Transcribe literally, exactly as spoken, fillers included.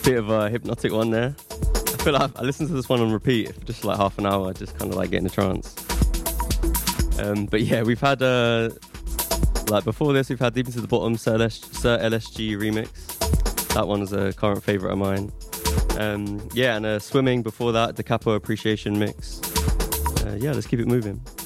Bit of a hypnotic one there. I feel like I listened to this one on repeat for just like half an hour, just kind of like getting a trance. Um, but yeah, we've had, uh, like before this, we've had Deep Into the Bottom, Sir L S, Sir L S G remix. That one is a current favourite of mine. Um, yeah, and uh, Swimming before that, the Capo Appreciation mix. Uh, yeah, let's keep it moving.